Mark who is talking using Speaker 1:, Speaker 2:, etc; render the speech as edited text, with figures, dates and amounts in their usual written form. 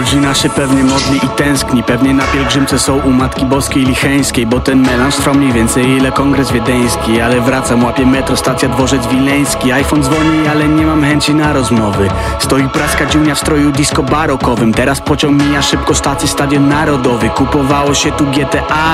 Speaker 1: Godzina się pewnie modli i tęskni. Pewnie na pielgrzymce są u Matki Boskiej Licheńskiej, bo ten melanż trwa mniej więcej ile kongres wiedeński. Ale wracam, łapię metro, stacja Dworzec Wileński. iPhone dzwoni, ale nie mam chęci na rozmowy. Stoi praska dziunia w stroju disco barokowym. Teraz pociąg mija szybko stację, Stadion Narodowy. Kupowało się tu GTA